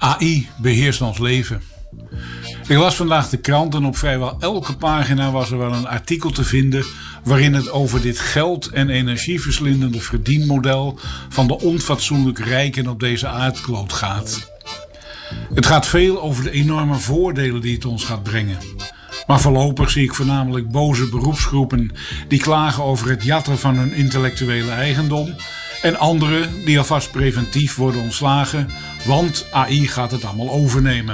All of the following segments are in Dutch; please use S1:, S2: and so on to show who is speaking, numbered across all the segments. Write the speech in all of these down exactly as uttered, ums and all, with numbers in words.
S1: A I beheerst ons leven. Ik las vandaag de krant en op vrijwel elke pagina was er wel een artikel te vinden waarin het over dit geld- en energieverslindende verdienmodel van de onfatsoenlijk rijken op deze aardkloot gaat. Het gaat veel over de enorme voordelen die het ons gaat brengen. Maar voorlopig zie ik voornamelijk boze beroepsgroepen die klagen over het jatten van hun intellectuele eigendom en anderen die alvast preventief worden ontslagen, want A I gaat het allemaal overnemen.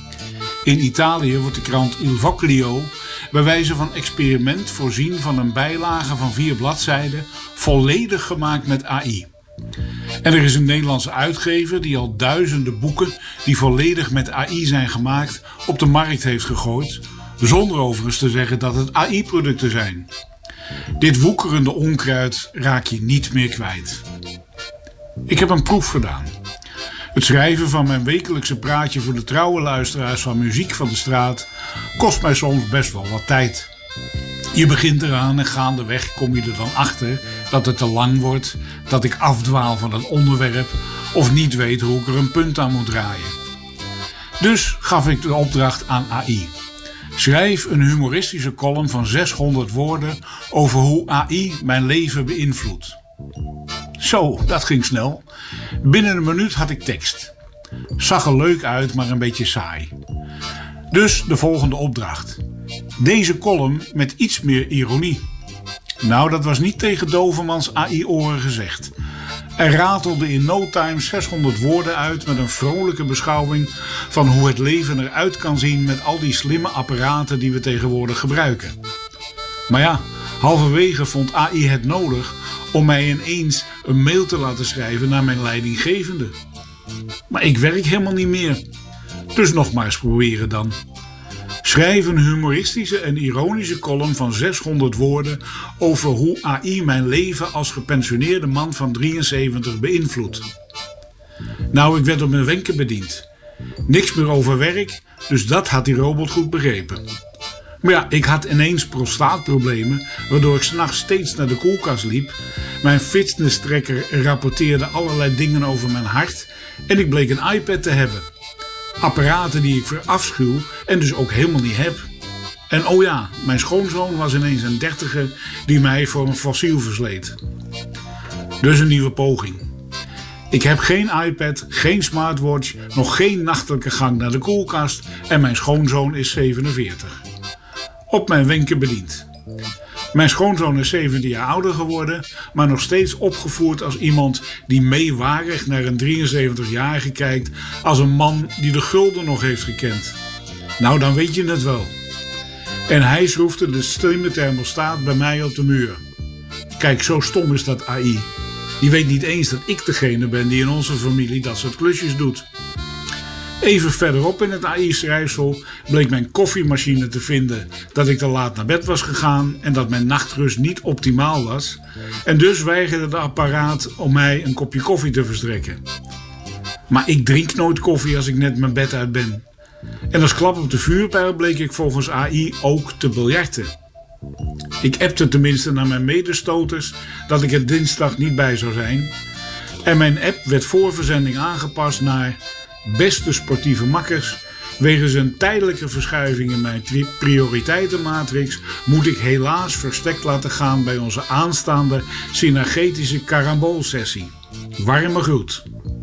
S1: In Italië wordt de krant Il Foglio bij wijze van experiment voorzien van een bijlage van vier bladzijden volledig gemaakt met A I. En er is een Nederlandse uitgever die al duizenden boeken die volledig met A I zijn gemaakt op de markt heeft gegooid, zonder overigens te zeggen dat het A I-producten zijn. Dit woekerende onkruid raak je niet meer kwijt. Ik heb een proef gedaan. Het schrijven van mijn wekelijkse praatje voor de trouwe luisteraars van Muziek van de Straat kost mij soms best wel wat tijd. Je begint eraan en gaandeweg kom je er dan achter dat het te lang wordt, dat ik afdwaal van het onderwerp of niet weet hoe ik er een punt aan moet draaien. Dus gaf ik de opdracht aan A I. Schrijf een humoristische column van zeshonderd woorden over hoe A I mijn leven beïnvloedt. Zo, dat ging snel. Binnen een minuut had ik tekst. Zag er leuk uit, maar een beetje saai. Dus de volgende opdracht. Deze column met iets meer ironie. Nou, dat was niet tegen Dovermans A I-oren gezegd. Er ratelde in no time zeshonderd woorden uit met een vrolijke beschouwing van hoe het leven eruit kan zien met al die slimme apparaten die we tegenwoordig gebruiken. Maar ja, halverwege vond A I het nodig om mij ineens een mail te laten schrijven naar mijn leidinggevende. Maar ik werk helemaal niet meer. Dus nog maar eens proberen dan. Schrijf een humoristische en ironische column van zeshonderd woorden over hoe A I mijn leven als gepensioneerde man van drieënzeventig beïnvloedt. Nou, ik werd op mijn wenken bediend. Niks meer over werk, dus dat had die robot goed begrepen. Maar ja, ik had ineens prostaatproblemen, waardoor ik 's nachts steeds naar de koelkast liep. Mijn fitnesstracker rapporteerde allerlei dingen over mijn hart en ik bleek een iPad te hebben. Apparaten die ik verafschuw en dus ook helemaal niet heb. En oh ja, mijn schoonzoon was ineens een dertiger die mij voor een fossiel versleet. Dus een nieuwe poging. Ik heb geen iPad, geen smartwatch, nog geen nachtelijke gang naar de koelkast en mijn schoonzoon is zevenenveertig. Op mijn wenken bediend. Mijn schoonzoon is zeventien jaar ouder geworden, maar nog steeds opgevoerd als iemand die meewarig naar een drieënzeventigjarige kijkt als een man die de gulden nog heeft gekend. Nou, dan weet je het wel. En hij schroefde de slimme thermostaat bij mij op de muur. Kijk, zo stom is dat A I. Die weet niet eens dat ik degene ben die in onze familie dat soort klusjes doet. Even verderop in het A I-schrijfsel bleek mijn koffiemachine te vinden dat ik te laat naar bed was gegaan en dat mijn nachtrust niet optimaal was. En dus weigerde de apparaat om mij een kopje koffie te verstrekken. Maar ik drink nooit koffie als ik net mijn bed uit ben. En als klap op de vuurpijl bleek ik volgens A I ook te biljarten. Ik appte tenminste naar mijn medestoters dat ik er dinsdag niet bij zou zijn. En mijn app werd voor verzending aangepast naar: beste sportieve makkers, wegens een tijdelijke verschuiving in mijn tri- prioriteitenmatrix moet ik helaas verstek laten gaan bij onze aanstaande synergetische karambolsessie. Warme groet.